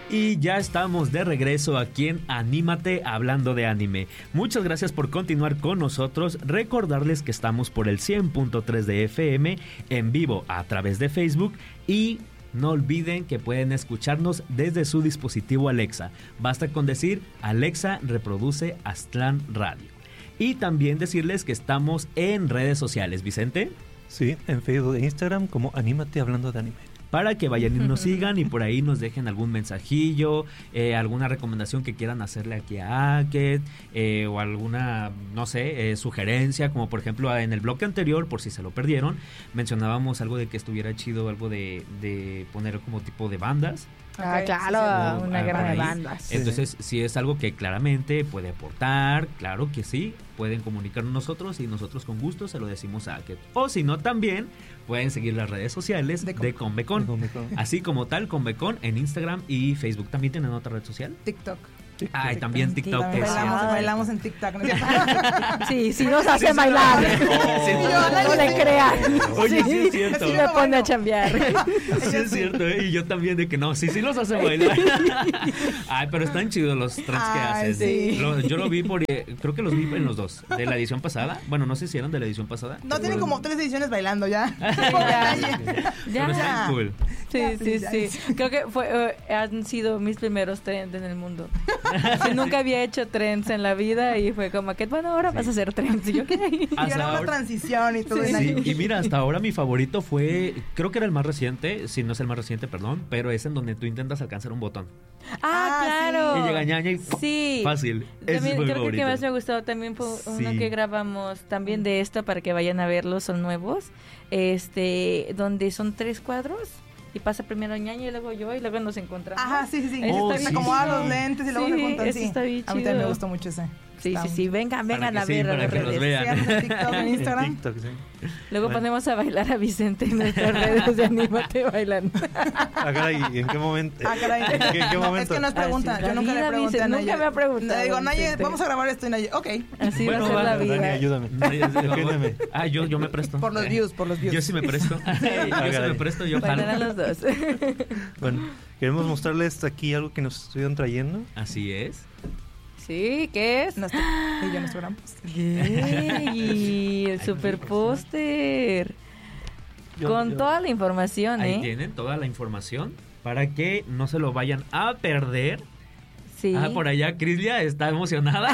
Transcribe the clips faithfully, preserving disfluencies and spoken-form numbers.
Y ya estamos de regreso aquí en Anímate hablando de anime. Muchas gracias por continuar con nosotros. Recordarles que estamos por el cien punto tres de F M en vivo a través de Facebook y no olviden que pueden escucharnos desde su dispositivo Alexa. Basta con decir Alexa reproduce Aztlán Radio. Y también decirles que estamos en redes sociales. ¿Vicente? Sí, en Facebook e Instagram como Anímate hablando de anime. Para que vayan y nos sigan y por ahí nos dejen algún mensajillo, eh, alguna recomendación que quieran hacerle aquí a Aket, eh, o alguna, no sé, eh, sugerencia, como por ejemplo en el bloque anterior, por si se lo perdieron, mencionábamos algo de que estuviera chido, algo de, de poner como tipo de bandas. Ah, claro, o, una ah, guerra de ahí. bandas. Entonces, si es algo que claramente puede aportar, claro que sí, pueden comunicarnos nosotros y nosotros con gusto se lo decimos a Aket. O si no, también pueden seguir las redes sociales de, de Convecon, así como tal, Convecon en Instagram y Facebook. ¿También tienen otra red social? TikTok. TikTok. Ay, también TikTok. También bailamos, bailamos en TikTok. ¿No? Sí, sí nos hace bailar. Oh. Sí, no, no le crean. Oye, sí, sí es cierto. Sí me pone a chambear. Sí es cierto, ¿eh? Y yo también de que no, sí, sí los hace bailar. Ay, pero están chidos los trends que Ay, haces. sí. Lo, yo lo vi por, creo que los vi en los dos, de la edición pasada. Bueno, no sé si eran de la edición pasada. No, tienen como tres ediciones bailando ya. ya. Pero están cool. Sí, sí, sí. Creo que fue, uh, han sido mis primeros trends en el mundo. Sí, nunca había hecho trends en la vida y fue como que, bueno, ahora sí. vas a hacer trends. Y yo, ¿qué? Y era una transición y todo. Sí, sí. Y mira, hasta ahora mi favorito fue, creo que era el más reciente, si no es el más reciente, perdón, pero es en donde tú intentas alcanzar un botón. Ah, ah claro. Sí. Y llega ñaña y sí. fácil. También, es creo favorito. que el que más me ha gustado también fue uno sí. que grabamos también de esto para que vayan a verlo, son nuevos, este, donde son tres cuadros. Y pasa primero ñaña y luego yo y luego nos encontramos. Ajá, sí, sí, sí. Oh, se sí, acomodan sí. los lentes y luego sí, se juntan. Eso sí, está bien a mí chido. también me gustó mucho ese. Sí, está sí, sí, vengan, vengan a sí, ver a para las que redes. los vean. Sí, en TikTok, en Instagram. En TikTok, sí. Luego bueno. ponemos a bailar a Vicente en nuestras redes de Anímate bailando. Ah, caray, ¿y en qué momento? Ah, caray. ¿En qué, en qué momento? Es que nos preguntan, Así, yo la nunca vida, le pregunté a Vicente, Naye. Nunca me ha preguntado. Le digo, Naye, Vicente. vamos a grabar esto y Naye, ok. Así Bueno, va a ser va, la vida. Dani, ayúdame. Defiéndeme. Ah, yo, yo me presto. Por los views, por los views. Yo sí me presto. Sí, yo sí me presto, yo jalo. Bailarán los dos. Bueno, queremos mostrarles aquí algo que nos estuvieron trayendo. Así es. Sí, ¿qué es? Nuestro, y yo nuestro gran póster. Y el super póster. Yo- Con yo- toda la información, Ahí ¿eh? tienen toda la información para que no se lo vayan a perder. Sí. Ah, por allá Crislia está emocionada.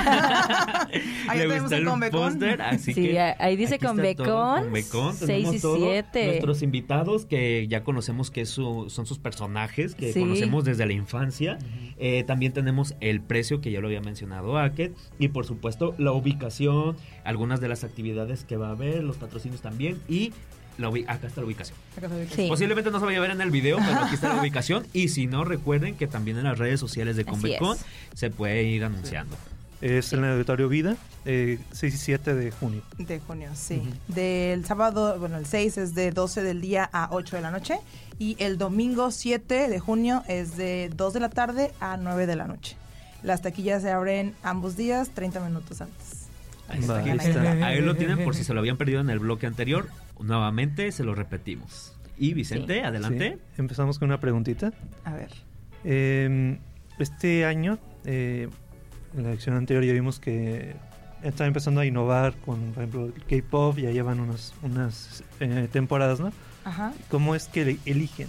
Ahí Le tenemos gustó el el Convecon. póster, así Sí, que ahí dice aquí está todo Convecon, Convecon. seis Tenemos y todo. siete. Nuestros invitados que ya conocemos que su- son sus personajes que Sí. conocemos desde la infancia. Eh, también tenemos el precio que ya lo había mencionado Aket y por supuesto la ubicación, algunas de las actividades que va a haber, los patrocinios también y la ubi- acá está la ubicación. Acá se ve que- Sí. Posiblemente no se vaya a ver en el video, pero aquí está la ubicación. Y si no, recuerden que también en las redes sociales de Así Convecon es. se puede ir anunciando. Es en el Auditorio Vida, eh, seis y siete de junio. De junio, sí. Del sábado, bueno, el seis es de doce del día a ocho de la noche. Y el domingo siete de junio es de dos de la tarde a nueve de la noche. Las taquillas se abren ambos días, treinta minutos antes. Ahí está. Ahí está. Ahí lo tienen por si se lo habían perdido en el bloque anterior. Nuevamente se lo repetimos. Y Vicente, Sí. adelante. Sí. Empezamos con una preguntita. A ver. Eh, este año, eh, en la edición anterior ya vimos que están empezando a innovar con, por ejemplo, el K-pop, ya llevan unas, unas eh, temporadas, ¿no? Ajá. ¿Cómo es que le- eligen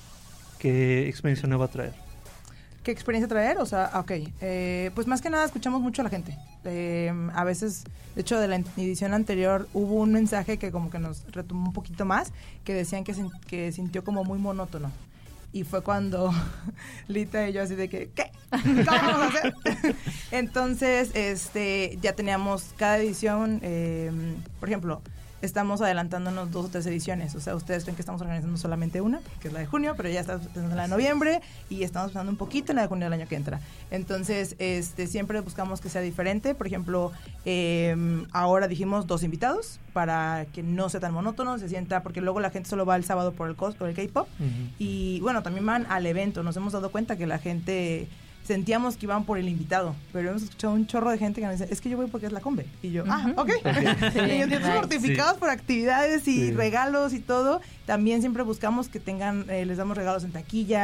qué experiencia nueva traer? ¿Qué experiencia traer? O sea, ok. Eh, pues más que nada escuchamos mucho a la gente. Eh, a veces, de hecho, de la edición anterior hubo un mensaje que como que nos retomó un poquito más, que decían que, sin- que sintió como muy monótono. Y fue cuando Lita y yo así de que, ¿qué? ¿Cómo vamos a hacer? Entonces, este, ya teníamos cada edición, eh, por ejemplo, estamos adelantándonos dos o tres ediciones. O sea, ustedes creen que estamos organizando solamente una, que es la de junio, pero ya estamos pensando en la de noviembre y estamos pensando un poquito en la de junio del año que entra. Entonces, este, siempre buscamos que sea diferente. Por ejemplo, eh, ahora dijimos dos invitados para que no sea tan monótono, se sienta, porque luego la gente solo va el sábado por el, cos, por el K-pop. Ujú. Y bueno, también van al evento. Nos hemos dado cuenta que la gente sentíamos que iban por el invitado, pero hemos escuchado un chorro de gente que nos dice, es que yo voy porque es la Combe. Y yo, ah, Ujú. ok. Sí, Y yo, nice. mortificados por actividades y Sí. regalos y todo. También siempre buscamos que tengan, eh, les damos regalos en taquilla.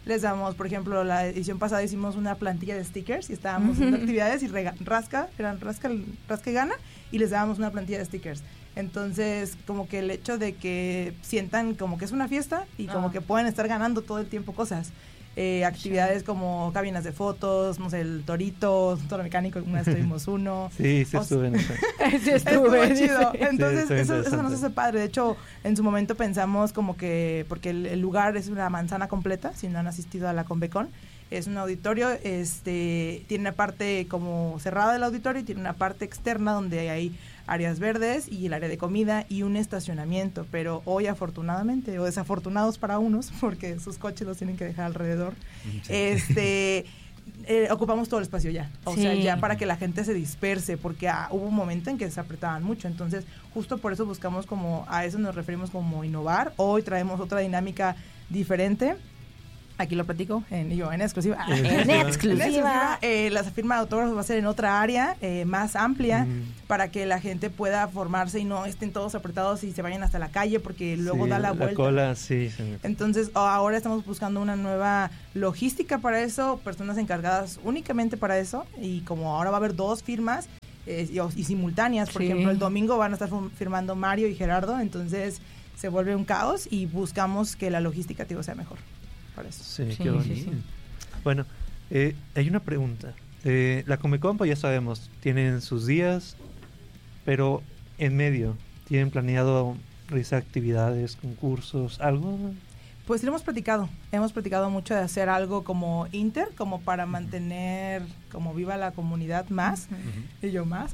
les damos, por ejemplo, la edición pasada hicimos una plantilla de stickers y estábamos haciendo actividades y rega, rasca, eran rasca, rasca y gana, y les dábamos una plantilla de stickers. Entonces, como que el hecho de que sientan como que es una fiesta y como oh. que pueden estar ganando todo el tiempo cosas. Eh, actividades sí. como cabinas de fotos, no sé, el torito, toro mecánico, una vez tuvimos uno. Sí, sí estuve en eso. Sí estuve. chido. Entonces, sí, eso, eso nos hace padre. De hecho, en su momento pensamos como que, porque el, el lugar es una manzana completa, si no han asistido a la Convecon, es un auditorio, este, tiene una parte como cerrada del auditorio y tiene una parte externa donde hay áreas verdes y el área de comida y un estacionamiento, pero hoy afortunadamente, o desafortunados para unos, porque sus coches los tienen que dejar alrededor, sí. este... Eh, ocupamos todo el espacio ya, o sí. sea, ya para que la gente se disperse, porque ah, hubo un momento en que se apretaban mucho, entonces justo por eso buscamos como, a eso nos referimos como innovar. Hoy traemos otra dinámica diferente. Aquí lo platico en, yo, en exclusiva. En exclusiva. En exclusiva. Eh, la firma de autógrafos va a ser en otra área eh, más amplia mm. para que la gente pueda formarse y no estén todos apretados y se vayan hasta la calle porque luego sí, da la, la vuelta. Cola, sí, sí. Entonces ahora estamos buscando una nueva logística para eso, personas encargadas únicamente para eso, y como ahora va a haber dos firmas eh, y, y simultáneas, por sí. ejemplo, el domingo van a estar firmando Mario y Gerardo, entonces se vuelve un caos y buscamos que la logística tío, sea mejor. Eso. Sí, sí, qué bonito. Sí, sí. Bueno, eh, hay una pregunta. Eh, la Convecon, pues ya sabemos, tienen sus días, pero en medio, ¿tienen planeado realizar actividades, concursos, algo? Pues sí, lo hemos platicado. Hemos platicado mucho de hacer algo como inter, como para mantener como viva la comunidad más. Uh-huh. Y yo más.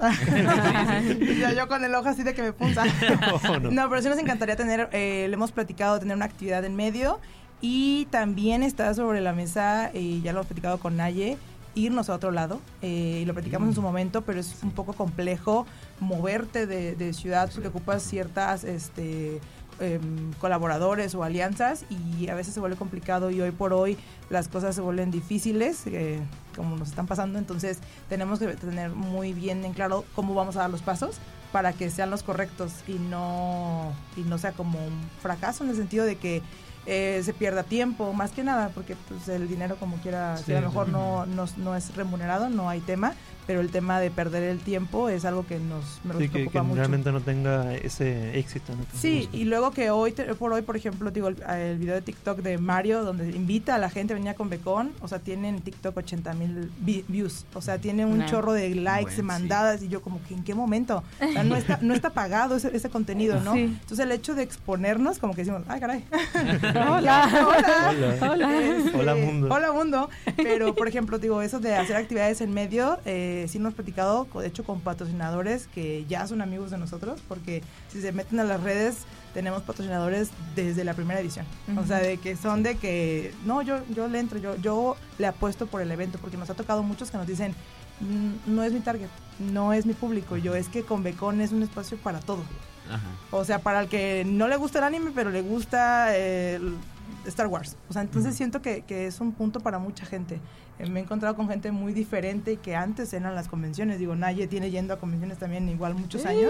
Y ya yo con el ojo así de que me punta. no, no. no, pero sí nos encantaría tener, eh, le hemos platicado tener una actividad en medio. Y también está sobre la mesa, eh, ya lo hemos platicado con Naye, irnos a otro lado. Eh, y lo platicamos mm. en su momento, pero es un poco complejo moverte de, de ciudad porque ocupas ciertas este, eh, colaboradores o alianzas y a veces se vuelve complicado y hoy por hoy las cosas se vuelven difíciles, eh, como nos están pasando. Entonces tenemos que tener muy bien en claro cómo vamos a dar los pasos para que sean los correctos y no, y no sea como un fracaso en el sentido de que Eh, se pierda tiempo, más que nada, porque pues el dinero como quiera, sí, si a lo mejor sí. no, no, no es remunerado, no hay tema, pero el tema de perder el tiempo es algo que nos, nos sí, preocupa que, que mucho. realmente no tenga ese éxito, ¿no? Sí, y luego que hoy por hoy, por ejemplo, digo, el, el video de TikTok de Mario, donde invita a la gente a venir a Convecon, o sea, tiene en TikTok ochenta mil views, o sea, tiene un no. chorro de likes, bueno, mandadas, sí. y yo como que ¿en qué momento? O sea, no está, no está pagado ese, ese contenido, ¿no? Sí. Entonces el hecho de exponernos, como que decimos, ay, caray. Hola. Hola. Hola. Hola. Este, Hola mundo. Hola mundo. Pero, por ejemplo, digo, eso de hacer actividades en medio, eh, sí nos hemos platicado, de hecho, con patrocinadores que ya son amigos de nosotros, porque si se meten a las redes, tenemos patrocinadores desde la primera edición. Uh-huh. O sea, de que son de que, no, yo yo le entro, yo, yo le apuesto por el evento, porque nos ha tocado muchos que nos dicen, no es mi target, no es mi público, yo es que Convecon es un espacio para todo. Ajá. O sea, para el que no le gusta el anime, pero le gusta el Star Wars. O sea, entonces uh-huh. siento que, que es un punto para mucha gente. Eh, me he encontrado con gente muy diferente que antes eran las convenciones. Digo, Naye tiene yendo a convenciones también igual muchos años.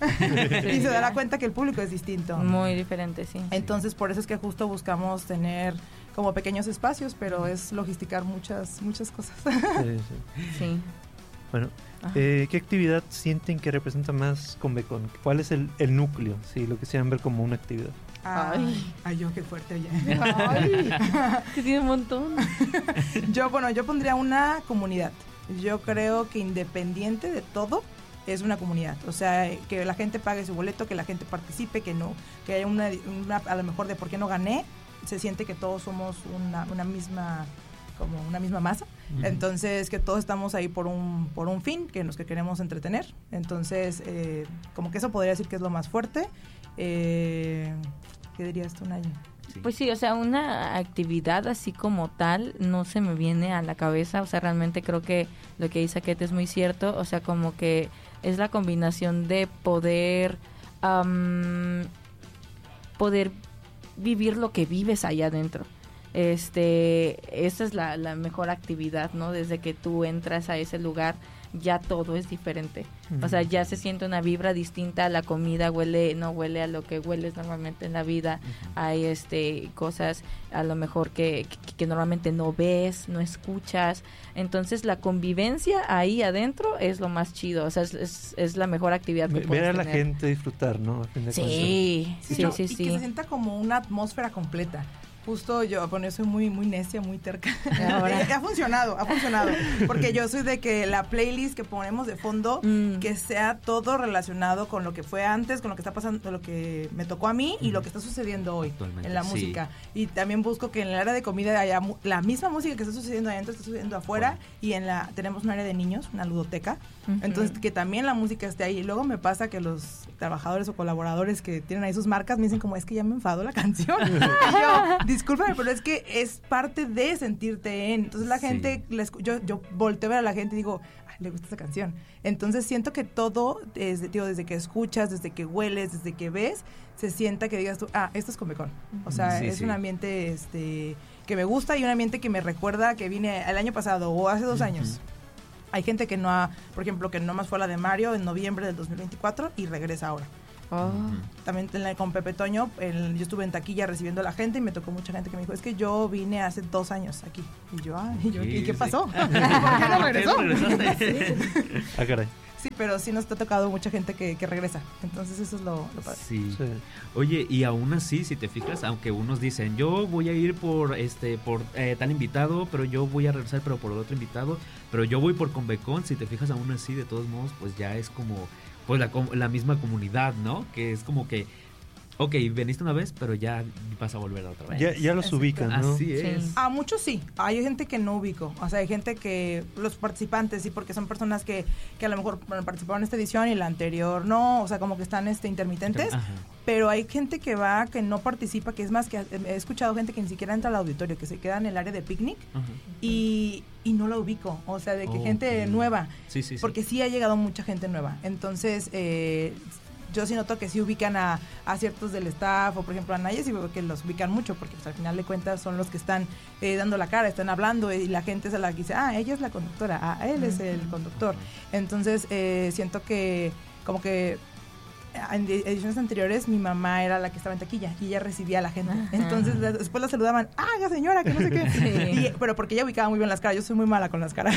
Y se dará cuenta que el público es distinto. Muy diferente, sí. Entonces, por eso es que justo buscamos tener como pequeños espacios, pero es logisticar muchas, muchas cosas. Sí, sí. Sí. Bueno, eh, ¿qué actividad sienten que representa más Convecon? ¿Cuál es el, el núcleo? Sí, lo que quieran ver como una actividad. Ay, ay, yo qué fuerte, oye. Ay, que tiene un montón. Yo, bueno, yo pondría una comunidad. Yo creo que independiente de todo, es una comunidad. O sea, que la gente pague su boleto, que la gente participe, que no, que haya una, una a lo mejor de por qué no gané, se siente que todos somos una, una misma, como una misma masa. Uh-huh. Entonces, que todos estamos ahí por un, por un fin, que nos que queremos entretener. Entonces, eh, como que eso podría decir que es lo más fuerte. Eh, ¿Qué dirías tú, Naye? Sí. Pues sí, o sea, una actividad así como tal no se me viene a la cabeza, o sea, realmente creo que lo que dice Kate es muy cierto, o sea, como que es la combinación de poder um, poder vivir lo que vives allá adentro. este, esa es la, la mejor actividad, ¿no? Desde que tú entras a ese lugar, ya todo es diferente. Uh-huh. O sea, ya se siente una vibra distinta, la comida huele, no huele a lo que hueles normalmente en la vida. Uh-huh. Hay este cosas a lo mejor que, que, que normalmente no ves, no escuchas. Entonces la convivencia ahí adentro es lo más chido. O sea, es, es, es la mejor actividad que Ver puedes a la tener. gente disfrutar, ¿no? A fin de Sí, sí, sí, no, sí, y sí. que se sienta como una atmósfera completa. Justo yo, bueno, yo soy muy muy necia, muy terca. ha funcionado, ha funcionado. Porque yo soy de que la playlist que ponemos de fondo, mm. que sea todo relacionado con lo que fue antes, con lo que está pasando, lo que me tocó a mí y lo que está sucediendo hoy en la música. Sí. Y también busco que en el área de comida haya mu- la misma música que está sucediendo adentro, está sucediendo afuera. Bueno. Y en la tenemos un área de niños, una ludoteca. Uh-huh. Entonces, que también la música esté ahí. Y luego me pasa que los trabajadores o colaboradores que tienen ahí sus marcas me dicen como, es que ya me enfadó la canción. Y yo, discúlpame, pero es que es parte de sentirte en. Entonces la gente, sí. les, yo, yo volteo a ver a la gente y digo, ay, le gusta esa canción. Entonces siento que todo, desde, tío, desde que escuchas, desde que hueles, desde que ves, se sienta que digas tú, ah, esto es Convecon. O sea, sí, es sí. un ambiente este que me gusta y un ambiente que me recuerda que vine el año pasado o hace dos uh-huh. años. Hay gente que no ha, por ejemplo, que nomás fue a la de Mario en noviembre del dos mil veinticuatro y regresa ahora. Oh. También con Pepe Toño, el, yo estuve en taquilla recibiendo a la gente y me tocó mucha gente que me dijo, es que yo vine hace dos años aquí. Y yo, ah, ¿y, yo, ¿y qué pasó? Sí. ¿Por qué no regresó? Ah, caray. Sí, pero sí nos ha tocado mucha gente que, que regresa. Entonces eso es lo, lo padre. Sí. sí. Oye, y aún así, si te fijas, aunque unos dicen, yo voy a ir por este por eh, tal invitado, pero yo voy a regresar pero por otro invitado, pero yo voy por Convecon, si te fijas aún así, de todos modos, pues ya es como pues la, la misma comunidad, ¿no? Que es como que ok, veniste una vez, pero ya vas a volver otra vez. Ya, ya los Exacto. ubican, ¿no? Así es. Sí. A muchos sí. Hay gente que no ubico. O sea, hay gente que... Los participantes, sí, porque son personas que, que a lo mejor participaron en esta edición y la anterior no. O sea, como que están este intermitentes. Ajá. Pero hay gente que va, que no participa, que es más que... He escuchado gente que ni siquiera entra al auditorio, que se queda en el área de picnic y, y no la ubico. O sea, de que oh, gente okay. nueva. Sí, sí, sí. Porque sí ha llegado mucha gente nueva. Entonces... Eh, yo sí noto que sí ubican a, a ciertos del staff, o por ejemplo a Nayes, y veo que los ubican mucho, porque pues, al final de cuentas son los que están eh, dando la cara, están hablando, y la gente es la que dice, ah, ella es la conductora, ah, él es el conductor. Entonces, eh, siento que como que en ediciones anteriores mi mamá era la que estaba en taquilla y ella recibía a la gente. Ajá. Entonces la, después la saludaban, ah, ya señora, que no sé qué. Sí. Y, pero porque ella ubicaba muy bien las caras, yo soy muy mala con las caras.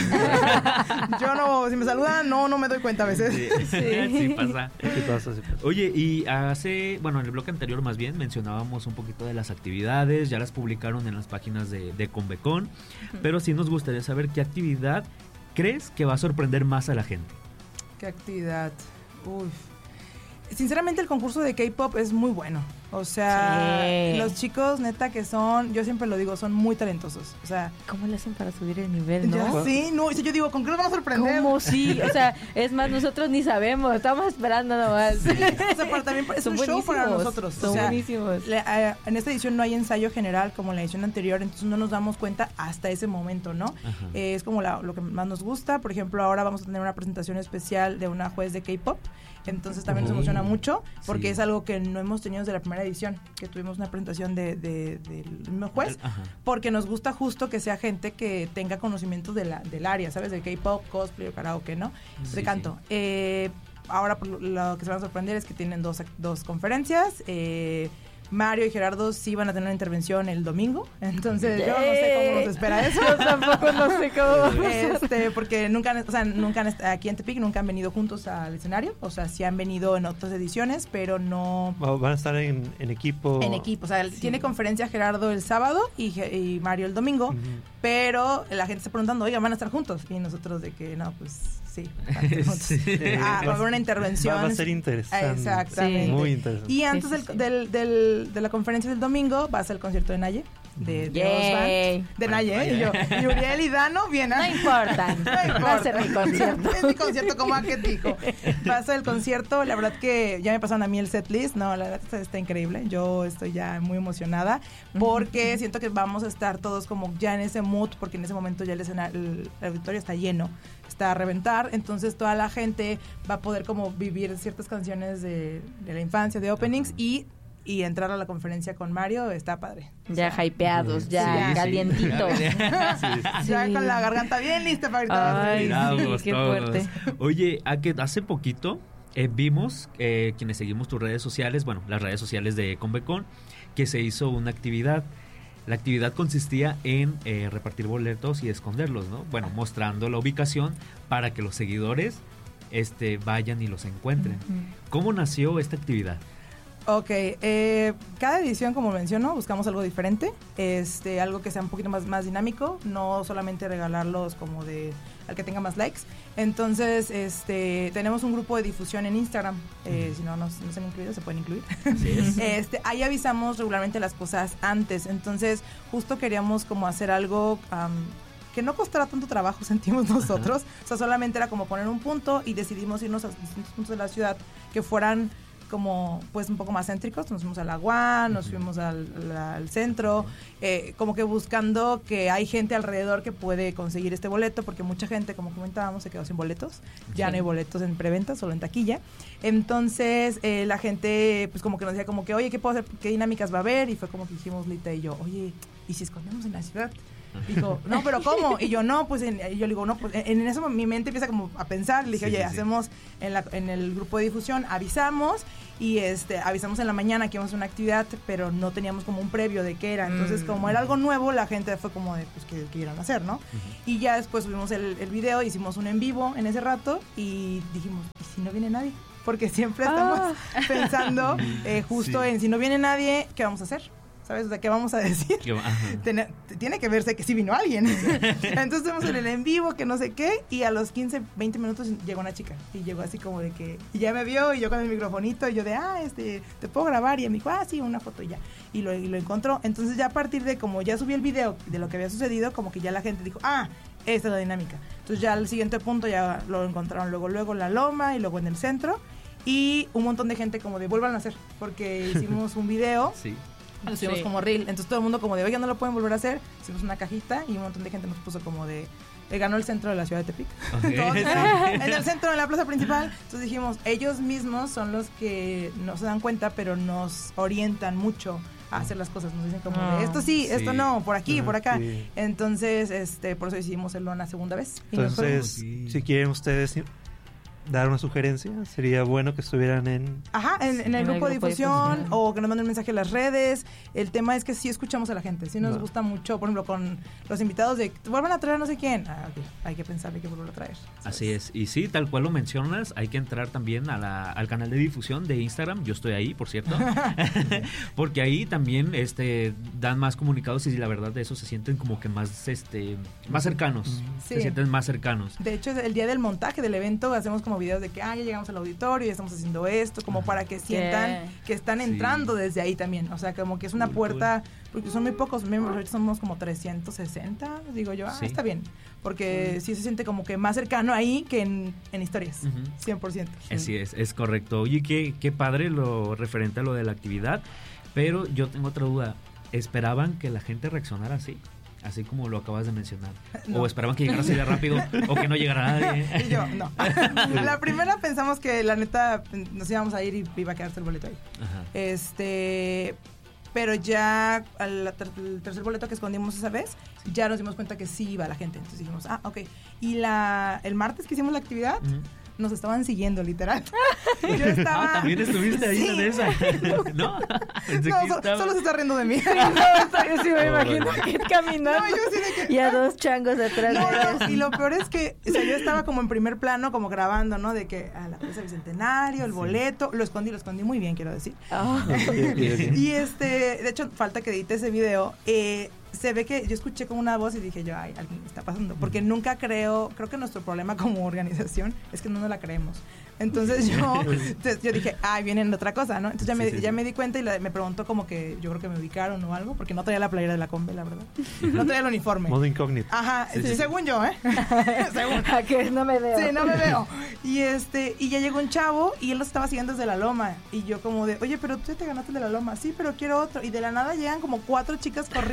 Yo no, si me saludan, no, no me doy cuenta a veces. Sí, sí. sí pasa. Sí pasa, sí pasa. Oye, y hace, bueno, en el bloque anterior más bien mencionábamos un poquito de las actividades, ya las publicaron en las páginas de, de Convecon, uh-huh. pero sí nos gustaría saber qué actividad crees que va a sorprender más a la gente. ¿Qué actividad? Uy. Sinceramente el concurso de K-pop es muy bueno. O sea, sí. los chicos neta que son, yo siempre lo digo, son muy talentosos. O sea, ¿cómo le hacen para subir el nivel, no? Ya, sí, no, yo digo, ¿con qué nos van a sorprender? ¿Cómo sí? O sea, es más, nosotros ni sabemos, estamos esperando nomás. Sí, o sea, para, también es son un show para nosotros. Son o sea, buenísimos. Le, eh, en esta edición no hay ensayo general como en la edición anterior, entonces no nos damos cuenta hasta ese momento, ¿no? Eh, es como la, lo que más nos gusta. Por ejemplo, ahora vamos a tener una presentación especial de una juez de K-pop. Entonces también nos emociona mucho porque sí. es algo que no hemos tenido desde la primera edición, que tuvimos una presentación de, de, de, del mismo juez, Ajá. porque nos gusta justo que sea gente que tenga conocimiento de la, del área, ¿sabes? De K-pop, cosplay o karaoke, ¿no? Sí, de canto. Sí. Eh, ahora lo que se van a sorprender es que tienen dos, dos conferencias. Eh, Mario y Gerardo sí van a tener una intervención el domingo, entonces yo no sé cómo nos espera eso. Yo tampoco no sé cómo. Este, porque nunca han, o sea, nunca han, aquí en Tepic nunca han venido juntos al escenario, o sea, sí han venido en otras ediciones, pero no... Van a estar en, en equipo. En equipo, o sea, sí. tiene conferencia Gerardo el sábado y, y Mario el domingo, uh-huh. pero la gente está preguntando, oiga, ¿van a estar juntos? Y nosotros de que no, pues... Sí, sí. Ah, va a haber una intervención. Va, va a ser interesante. Exactamente. Sí. Muy interesante. Y antes sí, sí, sí. Del, del, del, de la conferencia del domingo va a ser el concierto de Naye. De, de Osvan. De Naye. Y yo, y Uriel y Dano vienen. No importa. No importa. Va a ser mi concierto. Es mi concierto, como aquel dijo. Va a ser el concierto. La verdad que ya me pasaron a mí el setlist. No, la verdad está, está increíble. Yo estoy ya muy emocionada porque uh-huh. siento que vamos a estar todos como ya en ese mood, porque en ese momento ya el, escenario, el, el auditorio está lleno. Está a reventar, entonces toda la gente va a poder como vivir ciertas canciones de, de la infancia, de openings, y y entrar a la conferencia con Mario está padre. Ya o sea, hypeados, ya sí, calientitos. Sí. Sí. Ya con la garganta bien lista para gritar. Ay, Miramos sí, qué todos. fuerte. Oye, a que hace poquito eh, vimos, eh, quienes seguimos tus redes sociales, bueno, las redes sociales de Convecon, que se hizo una actividad. La actividad consistía en eh, repartir boletos y esconderlos, ¿no? Bueno, mostrando la ubicación para que los seguidores este, vayan y los encuentren. Uh-huh. ¿Cómo nació esta actividad? Ok, eh, cada edición, como menciono, buscamos algo diferente, este, algo que sea un poquito más, más dinámico, no solamente regalarlos como de al que tenga más likes. Entonces, este, tenemos un grupo de difusión en Instagram, eh, mm. si no nos, nos han incluido, se pueden incluir. Sí. este, ahí avisamos regularmente las cosas antes, entonces justo queríamos como hacer algo um, que no costara tanto trabajo, sentimos nosotros. Ajá. O sea, solamente era como poner un punto y decidimos irnos a distintos puntos de la ciudad que fueran como pues un poco más céntricos. Nos fuimos a la U A N, nos fuimos al, al, al centro, eh, como que buscando que hay gente alrededor que puede conseguir este boleto, porque mucha gente, como comentábamos, se quedó sin boletos. Ya sí. No hay boletos en preventa, solo en taquilla. Entonces eh, la gente pues como que nos decía como que, oye, ¿qué puedo hacer? ¿Qué dinámicas va a haber? Y fue como que dijimos Lita y yo, oye, ¿y si escondemos en la ciudad? Dijo, no, pero ¿cómo? Y yo, no, pues, en, y yo le digo, no, pues, en, en eso mi mente empieza como a pensar. Le dije, sí, oye, sí, hacemos en, la, en el grupo de difusión, avisamos, y este, avisamos en la mañana que íbamos a hacer una actividad, pero no teníamos como un previo de qué era. Entonces, mm. como era algo nuevo, la gente fue como de, pues, ¿qué, qué iban a hacer, no? Uh-huh. Y ya después subimos el, el video, hicimos un en vivo en ese rato, y dijimos, ¿y si no viene nadie? Porque siempre estamos ah. pensando eh, justo sí. en, si no viene nadie, ¿qué vamos a hacer? ¿Sabes? O sea, ¿qué vamos a decir? Tiene, tiene que verse que sí vino alguien. Entonces estuvimos en el en vivo, que no sé qué, y a los quince, veinte minutos llegó una chica. Y llegó así como de que, y ya me vio, y yo con el microfonito, y yo de, ah, este, ¿te puedo grabar? Y me dijo, ah, sí, una foto y ya. Y lo, y lo encontró. Entonces ya a partir de como ya subí el video de lo que había sucedido, como que ya la gente dijo, ah, esta es la dinámica. Entonces ya al siguiente punto ya lo encontraron luego, luego en la Loma, y luego en el centro. Y un montón de gente como de, vuelvan a hacer, porque hicimos un video. Sí. Lo hicimos sí. como reel, entonces todo el mundo como de, oiga, no lo pueden volver a hacer. Hicimos una cajita y un montón de gente nos puso como de, eh, ganó el centro de la ciudad de Tepic. Okay. Todos, en el centro, en la plaza principal. Entonces dijimos, ellos mismos son los que no se dan cuenta, pero nos orientan mucho a hacer las cosas. Nos dicen como oh, de, esto sí, sí, esto no, por aquí, uh, por acá. Sí. Entonces, este, por eso decidimos hacerlo una segunda vez. Entonces, sí. si quieren ustedes dar una sugerencia, sería bueno que estuvieran en... Ajá, en, en el, en grupo, el grupo de difusión, de difusión o que nos manden un mensaje en las redes. El tema es que sí escuchamos a la gente, sí nos no. gusta mucho, por ejemplo, con los invitados de, vuelvan a traer a no sé quién. Ah, okay. Hay que pensar, hay que volver a traer. ¿Sabes? Así es, y sí, tal cual lo mencionas, hay que entrar también a la, al canal de difusión de Instagram, yo estoy ahí, por cierto, porque ahí también este dan más comunicados y la verdad de eso se sienten como que más este más cercanos, sí. se sienten más cercanos. De hecho, el día del montaje del evento hacemos como videos de que ah, ya llegamos al auditorio y estamos haciendo esto, como uh-huh. para que sientan yeah. que están entrando sí. desde ahí también, o sea, como que es una cool, puerta, cool. porque son muy pocos miembros, somos como trescientos sesenta, digo yo, ah, sí. está bien, porque sí. sí se siente como que más cercano ahí que en, en historias, uh-huh. cien por ciento. Sí. Así es, es correcto. Oye, qué, qué padre lo referente a lo de la actividad, pero yo tengo otra duda, ¿esperaban que la gente reaccionara así? Así como lo acabas de mencionar. No. O esperaban que llegara así de rápido o que no llegara nadie. Y yo, no. La primera pensamos que la neta nos íbamos a ir y iba a quedarse el boleto ahí. Ajá. Este, pero ya al ter- el tercer boleto que escondimos esa vez, ya nos dimos cuenta que sí iba la gente. Entonces dijimos, ah, ok. Y la el martes que hicimos la actividad, uh-huh. nos estaban siguiendo, literal. Yo estaba... Ah, también estuviste ahí en sí. esa. ¿No? No, so, solo se está riendo de mí. No, yo sí me imagino que caminando. No, yo sí de que... Y a dos changos detrás no, de ellos. No, y lo peor es que, o sea, yo estaba como en primer plano, como grabando, ¿no? De que a la Plaza Bicentenario, el sí. boleto, lo escondí, lo escondí muy bien, quiero decir. Oh. Y este, de hecho, falta que edite ese video. Eh, se ve que yo escuché como una voz y dije yo, ay, alguien está pasando, porque nunca creo, creo que nuestro problema como organización es que no nos la creemos. Entonces yo, yo dije, ay, vienen otra cosa, ¿no? Entonces ya me, sí, sí, ya sí. me di cuenta y la, me preguntó como que yo creo que me ubicaron o algo, porque no traía la playera de la Combe, la verdad. No traía el uniforme. Modo incógnito. Ajá, sí, sí. según yo, ¿eh? según. A que no me veo. Sí, no me veo. Y este, y ya llegó un chavo y él los estaba siguiendo desde la Loma. Y yo como de, oye, pero tú te ganaste de la Loma. Sí, pero quiero otro. Y de la nada llegan como cuatro chicas corriendo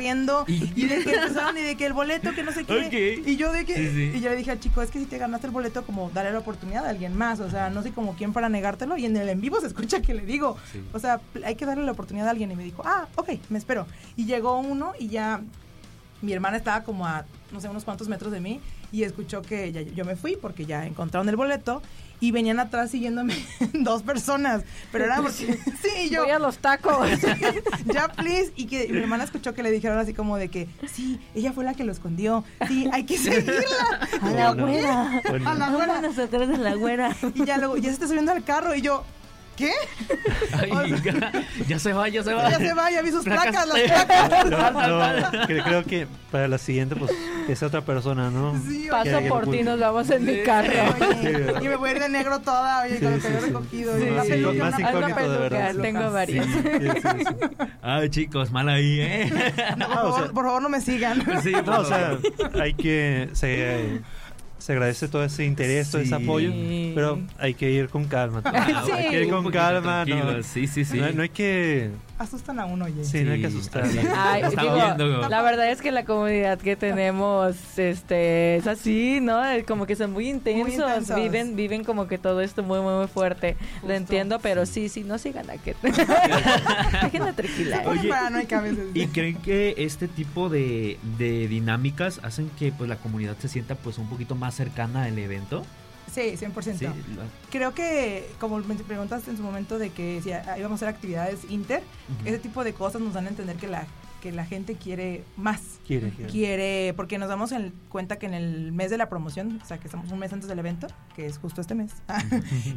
¿Y? Y de que empezaron y de que el boleto, que no sé qué. Ok. Y yo de que, Sí, sí. y yo le dije al chico, es que si te ganaste el boleto, como darle la oportunidad a alguien más. O sea, no sé como quién para negártelo. Y en el en vivo se escucha que le digo, Sí. o sea, hay que darle la oportunidad a alguien. Y me dijo, ah, ok, me espero. Y llegó uno y ya mi hermana estaba como a, no sé, unos cuantos metros de mí y escuchó que ya, yo me fui porque ya encontraron el boleto y venían atrás siguiéndome dos personas, pero era porque sí, yo Voy a los tacos. ya please, y que mi hermana escuchó que le dijeron así como de que sí, ella fue la que lo escondió, sí, hay que seguirla. A la güera. A la güera. Vámonos atrás de la güera. Y ya luego, ya se está subiendo al carro y yo, ¿qué? Ay, ya, ya se va, ya se va. Ya se va, ya vi sus Placas. placas, las placas. No, no, que- creo que para la siguiente, pues, que sea otra persona, ¿no? Sí, oye. Paso que por lo ti, puse. nos vamos en mi carro. Oye, y me voy a ir de negro toda, oye, con lo Sí, que sí, había sí. recogido. Sí, y una sí, peluca, más una Haz una incógnito, de peluca, verdad. tengo varias. Sí, sí, sí. Ay, chicos, mal ahí, ¿eh? No, por, Ah, o favor, sea- por favor, no me sigan. Sí, No, por o sea, favor. hay que... Se, se agradece todo ese interés, todo ese Sí. apoyo, pero hay que ir con calma. Ah, Sí. hay Hay que ir un con poquito calma, ¿no? tranquilos. Sí, sí, sí. No, no hay que... Asustan a uno, oye. Sí, no hay que asustar. así. Ay, Estaba digo, viendo. la verdad es que la comunidad que tenemos este es así, ¿no? Como que son muy intensos, intensos. viven viven como que todo esto muy muy muy fuerte. Justo. Lo entiendo, pero sí, sí, no sigan a que déjenla tranquila. Oye, Oye, paranoica a veces. ¿Y creen que este tipo de, de dinámicas hacen que pues la comunidad se sienta pues un poquito más cercana al evento? Sí, cien por ciento. Sí, Creo que, como me preguntaste en su momento de que si a- íbamos a hacer actividades inter, Ujú. ese tipo de cosas nos dan a entender que la que la gente quiere más. Quiere, quiere. Quiere, porque nos damos en cuenta que en el mes de la promoción, o sea, que estamos un mes antes del evento, que es justo este mes,